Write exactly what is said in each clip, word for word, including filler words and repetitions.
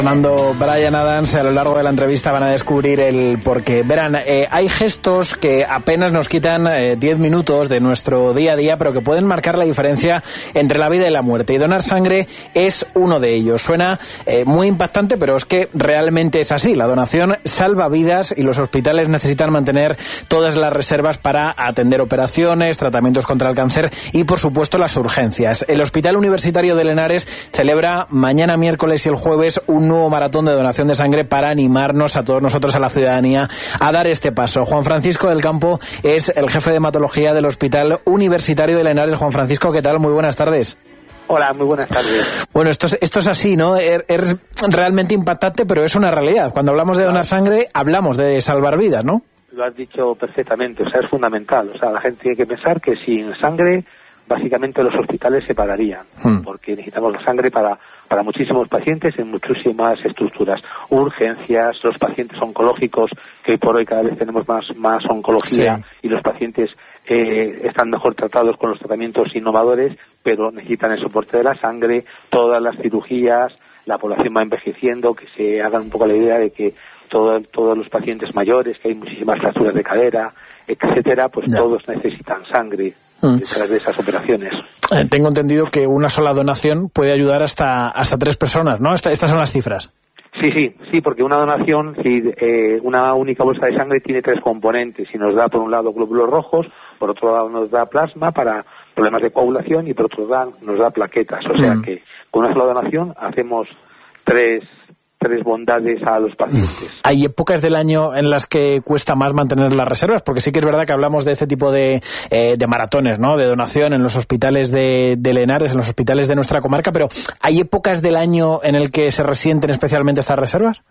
Fernando, Bryan Adams, a lo largo de la entrevista van a descubrir el porqué. Verán, eh, hay gestos que apenas nos quitan eh, diez minutos de nuestro día a día, pero que pueden marcar la diferencia entre la vida y la muerte. Y donar sangre es uno de ellos. Suena eh, muy impactante, pero es que realmente es así. La donación salva vidas y los hospitales necesitan mantener todas las reservas para atender operaciones, tratamientos contra el cáncer y, por supuesto, las urgencias. El Hospital Universitario de Lenares celebra mañana miércoles y el jueves un nuevo maratón de donación de sangre para animarnos a todos nosotros, a la ciudadanía, a dar este paso. Juan Francisco del Campo es el jefe de hematología del Hospital Universitario de Lenares. Juan Francisco, ¿qué tal? Muy buenas tardes. Hola, muy buenas tardes. Bueno, esto es, esto es así, ¿no? Es, es realmente impactante, pero es una realidad. Cuando hablamos de donar sangre, hablamos de salvar vidas, ¿no? Lo has dicho perfectamente, o sea, es fundamental. O sea, la gente tiene que pensar que sin sangre, básicamente los hospitales se pararían, hmm. porque necesitamos la sangre para, para muchísimos pacientes en muchísimas estructuras. Urgencias, los pacientes oncológicos, que hoy por hoy cada vez tenemos más, más oncología, sí. y los pacientes eh, están mejor tratados con los tratamientos innovadores, pero necesitan el soporte de la sangre, todas las cirugías, la población va envejeciendo, que se hagan un poco la idea de que todo, todos los pacientes mayores, que hay muchísimas fracturas de cadera, etcétera, pues ya. todos necesitan sangre mm. detrás de esas operaciones. Eh, tengo entendido que una sola donación puede ayudar hasta hasta tres personas, ¿no? Esta, estas son las cifras. Sí, sí, sí, porque una donación, si eh, una única bolsa de sangre tiene tres componentes y nos da por un lado glóbulos rojos, por otro lado nos da plasma para problemas de coagulación y por otro lado nos da plaquetas. O sea mm. que con una sola donación hacemos tres tres bondades a los pacientes. ¿Hay épocas del año en las que cuesta más mantener las reservas? Porque sí que es verdad que hablamos de este tipo de, eh, de maratones, ¿no? De donación en los hospitales de, de Lenares, en los hospitales de nuestra comarca, pero ¿hay épocas del año en el que se resienten especialmente estas reservas?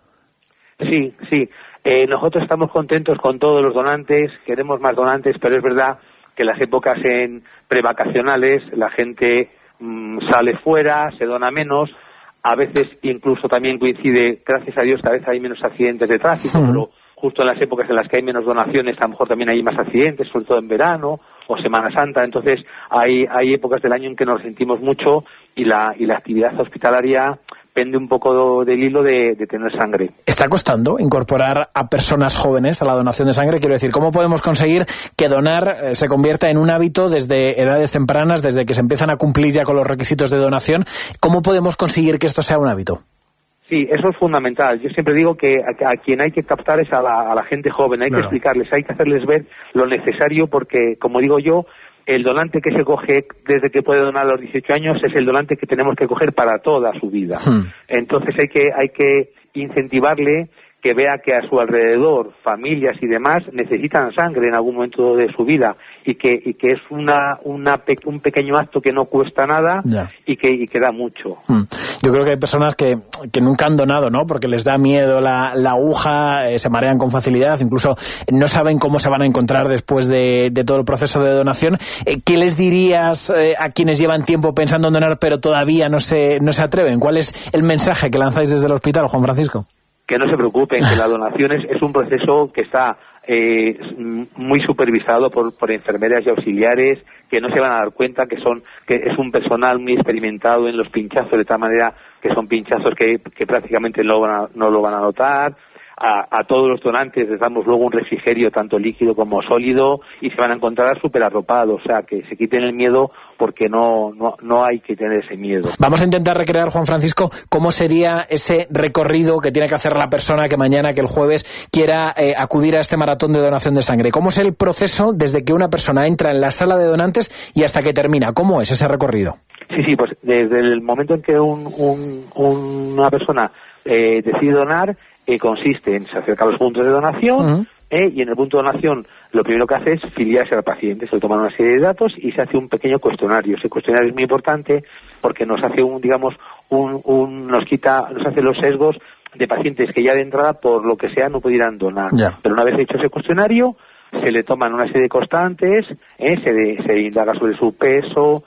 Sí, sí. Eh, nosotros estamos contentos con todos los donantes, queremos más donantes, pero es verdad que las épocas en prevacacionales la gente mmm, sale fuera, se dona menos. A veces incluso también coincide, gracias a Dios, que a veces hay menos accidentes de tráfico, uh-huh. pero justo en las épocas en las que hay menos donaciones, a lo mejor también hay más accidentes, sobre todo en verano o Semana Santa. Entonces hay hay épocas del año en que nos sentimos mucho y la y la actividad hospitalaria pende un poco del hilo de, de tener sangre. ¿Está costando incorporar a personas jóvenes a la donación de sangre? Quiero decir, ¿cómo podemos conseguir que donar eh, se convierta en un hábito desde edades tempranas, desde que se empiezan a cumplir ya con los requisitos de donación? ¿Cómo podemos conseguir que esto sea un hábito? Sí, eso es fundamental. Yo siempre digo que a, a quien hay que captar es a la, a la gente joven, hay claro. que explicarles, hay que hacerles ver lo necesario porque, como digo yo, el donante que se coge desde que puede donar a los dieciocho años es el donante que tenemos que coger para toda su vida. Hmm. Entonces hay que hay que incentivarle que vea que a su alrededor, familias y demás, necesitan sangre en algún momento de su vida y que y que es una una pe- un pequeño acto que no cuesta nada yeah. y que y que da mucho. Hmm. Yo creo que hay personas que, que nunca han donado, ¿no? Porque les da miedo la, la aguja, eh, se marean con facilidad, incluso no saben cómo se van a encontrar después de, de todo el proceso de donación. Eh, ¿Qué les dirías eh, a quienes llevan tiempo pensando en donar pero todavía no se no se atreven? ¿Cuál es el mensaje que lanzáis desde el hospital, Juan Francisco? Que no se preocupen, que la donación es, es un proceso que está eh, muy supervisado por, por enfermeras y auxiliares, que no se van a dar cuenta que son que es un personal muy experimentado en los pinchazos, de tal manera que son pinchazos que, que prácticamente no, van a, no lo van a notar. A, a todos los donantes les damos luego un refrigerio tanto líquido como sólido y se van a encontrar súper arropados, o sea, que se quiten el miedo porque no, no, no hay que tener ese miedo. Vamos a intentar recrear, Juan Francisco, cómo sería ese recorrido que tiene que hacer la persona que mañana, que el jueves, quiera eh, acudir a este maratón de donación de sangre. ¿Cómo es el proceso desde que una persona entra en la sala de donantes y hasta que termina? ¿Cómo es ese recorrido? Sí, sí, pues desde el momento en que un, un, un, una persona eh, decide donar, eh, consiste en se acerca a los puntos de donación, uh-huh. eh, y en el punto de donación lo primero que hace es filiarse al paciente, se le toman una serie de datos y se hace un pequeño cuestionario. Ese cuestionario es muy importante porque nos hace un, digamos, un, un nos quita, nos hace los sesgos de pacientes que ya de entrada, por lo que sea, no pudieran donar. Yeah. Pero una vez hecho ese cuestionario, se le toman una serie de constantes, eh, se, de, se indaga sobre su peso,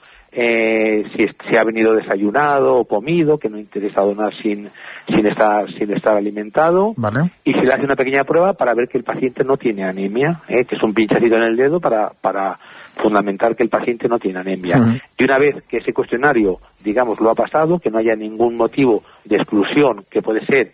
eh, si, si ha venido desayunado o comido, que no interesa donar sin sin estar sin estar alimentado, vale. Y se le hace una pequeña prueba para ver que el paciente no tiene anemia, eh, que es un pinchacito en el dedo para para fundamental que el paciente no tiene anemia. Uh-huh. Y una vez que ese cuestionario, digamos, lo ha pasado, que no haya ningún motivo de exclusión, que puede ser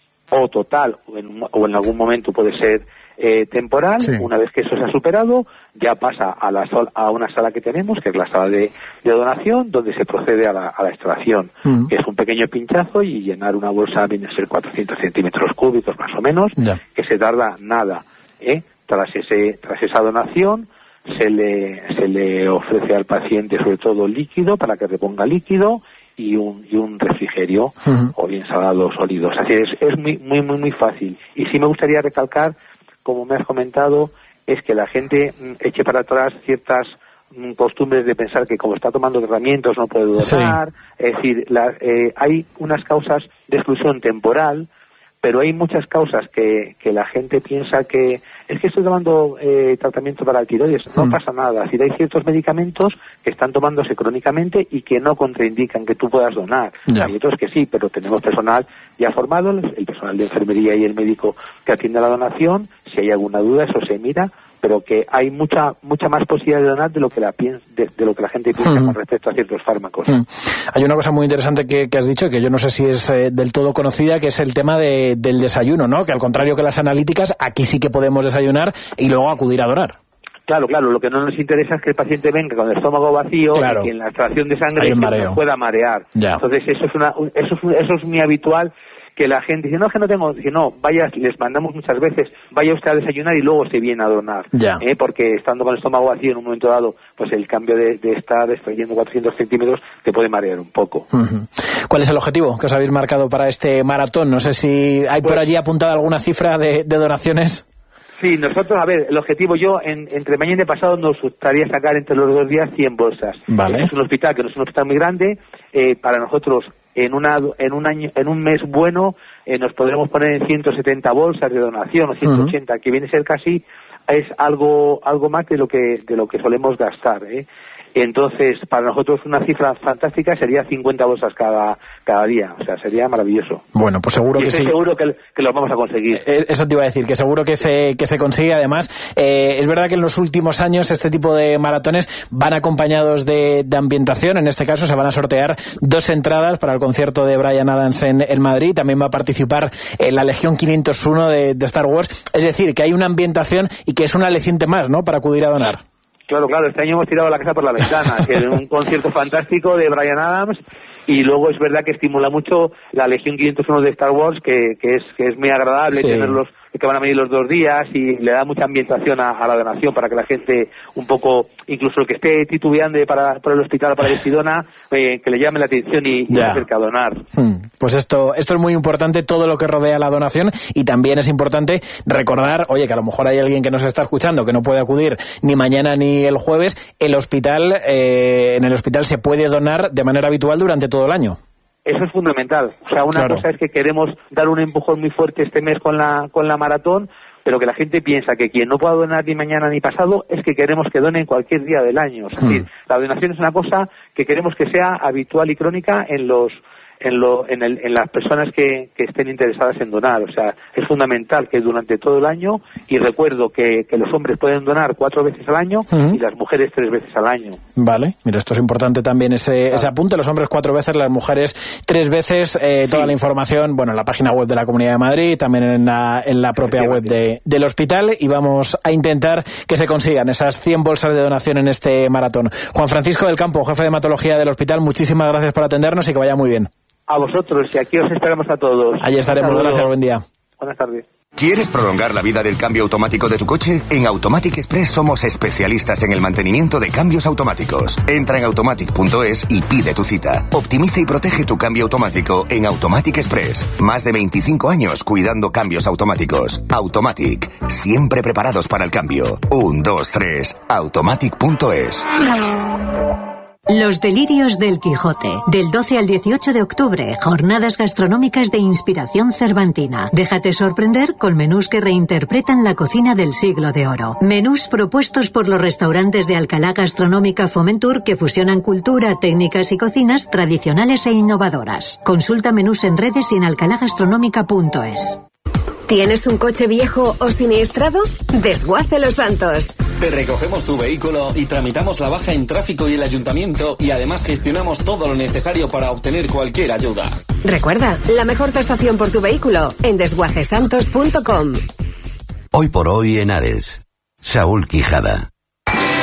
o total o en, o en algún momento puede ser eh, temporal, sí. Una vez que eso se ha superado, ya pasa a la sol, a una sala que tenemos, que es la sala de, de donación, donde se procede a la, a la extracción, uh-huh. que es un pequeño pinchazo y llenar una bolsa viene a ser cuatrocientos centímetros cúbicos más o menos, yeah. que se tarda nada. ¿eh? Tras ese tras esa donación se le se le ofrece al paciente sobre todo líquido para que reponga líquido y un y un refrigerio, uh-huh. o bien salado o sólido. Así es, es muy muy muy muy fácil. Y sí me gustaría recalcar, como me has comentado, es que la gente eche para atrás ciertas costumbres de pensar que como está tomando tratamientos no puede donar. Sí. Es decir, la, eh, hay unas causas de exclusión temporal, pero hay muchas causas que, que la gente piensa que es que estoy tomando eh, tratamiento para el tiroides. No mm. pasa nada. Es decir, hay ciertos medicamentos que están tomándose crónicamente y que no contraindican que tú puedas donar. Ya. Hay otros que sí, pero tenemos personal ya formado, el personal de enfermería y el médico que atiende a la donación. Si hay alguna duda, eso se mira, pero que hay mucha mucha más posibilidad de donar de lo que la piensa, de, de lo que la gente piensa mm. con respecto a ciertos fármacos. Mm. Hay una cosa muy interesante que, que has dicho, que yo no sé si es eh, del todo conocida, que es el tema de, del desayuno, ¿no? Que al contrario que las analíticas, aquí sí que podemos desayunar y luego acudir a donar. Claro, claro, lo que no nos interesa es que el paciente venga con el estómago vacío, claro. y que en la extracción de sangre se nos pueda marear. Ya. Entonces eso es una eso es, eso es muy habitual, que la gente dice, no, es que no tengo, dice, no, vaya, les mandamos muchas veces, vaya usted a desayunar y luego se viene a donar, ¿eh? Porque estando con el estómago vacío en un momento dado, pues el cambio de, de estar extrayendo cuatrocientos centímetros te puede marear un poco. Uh-huh. ¿Cuál es el objetivo que os habéis marcado para este maratón? No sé si hay pues, por allí apuntada alguna cifra de, de donaciones. Sí, nosotros, a ver, el objetivo, yo, en, entre mañana y pasado nos gustaría sacar entre los dos días cien bolsas. Vale. Es un hospital que no es un hospital muy grande, eh, para nosotros en una en un año en un mes bueno eh, nos podremos poner en ciento setenta bolsas de donación o ciento ochenta, uh-huh. que viene a ser casi es algo algo más de lo que de lo que solemos gastar, ¿eh? Entonces, para nosotros una cifra fantástica sería cincuenta bolsas cada cada día, o sea, sería maravilloso. Bueno, pues seguro y que estoy sí. seguro que, que lo vamos a conseguir. Eso te iba a decir, que seguro que se que se consigue. Además, eh, es verdad que en los últimos años este tipo de maratones van acompañados de, de ambientación. En este caso se van a sortear dos entradas para el concierto de Bryan Adams en, en Madrid. También va a participar en la Legión quinientos uno de, de Star Wars. Es decir, que hay una ambientación y que es un aliciente más, ¿no?, para acudir a donar. Claro, claro, este año hemos tirado la casa por la ventana, que es un concierto fantástico de Bryan Adams, y luego es verdad que estimula mucho la Legión quinientos uno de Star Wars, que, que es que es muy agradable, sí. tenerlos, que van a venir los dos días, y le da mucha ambientación a, a la donación para que la gente un poco, incluso el que esté titubeando para, por el hospital o para el Estidona, eh, que le llame la atención y, y se acerque a donar. Hmm. Pues esto, esto es muy importante, todo lo que rodea la donación, y también es importante recordar, oye, que a lo mejor hay alguien que nos está escuchando que no puede acudir ni mañana ni el jueves, el hospital, eh, en el hospital se puede donar de manera habitual durante todo el año. Eso es fundamental. O sea, una claro. cosa es que queremos dar un empujón muy fuerte este mes con la con la maratón, pero que la gente piensa que quien no pueda donar ni mañana ni pasado es que queremos que donen cualquier día del año. Es decir, mm. la donación es una cosa que queremos que sea habitual y crónica en los en lo en, el, en las personas que, que estén interesadas en donar. O sea, es fundamental que durante todo el año, y recuerdo que, que los hombres pueden donar cuatro veces al año uh-huh. y las mujeres tres veces al año. Vale, mira, esto es importante también ese, claro. ese apunte, los hombres cuatro veces, las mujeres tres veces, eh, toda sí. la información, bueno, en la página web de la Comunidad de Madrid, también en la, en la propia web de, del hospital, y vamos a intentar que se consigan esas cien bolsas de donación en este maratón. Juan Francisco del Campo, jefe de hematología del hospital, muchísimas gracias por atendernos y que vaya muy bien. A vosotros, y aquí os esperamos a todos. Allí estaremos, gracias, buen día. Buenas tardes. ¿Quieres prolongar la vida del cambio automático de tu coche? En Automatic Express somos especialistas en el mantenimiento de cambios automáticos. Entra en automatic punto es y pide tu cita. Optimiza y protege tu cambio automático en Automatic Express. Más de veinticinco años cuidando cambios automáticos. Automatic, siempre preparados para el cambio. Un, dos, tres, automatic punto es. Los delirios del Quijote. Del doce al dieciocho de octubre, jornadas gastronómicas de inspiración cervantina. Déjate sorprender con menús que reinterpretan la cocina del siglo de oro. Menús propuestos por los restaurantes de Alcalá Gastronómica Fomentur que fusionan cultura, técnicas y cocinas tradicionales e innovadoras. Consulta menús en redes y en alcalá gastronómica punto es. ¿Tienes un coche viejo o siniestrado? Desguace Los Santos. Te recogemos tu vehículo y tramitamos la baja en tráfico y el ayuntamiento, y además gestionamos todo lo necesario para obtener cualquier ayuda. Recuerda, la mejor tasación por tu vehículo en desguacesantos punto com. Hoy por hoy en Ares, Saúl Quijada.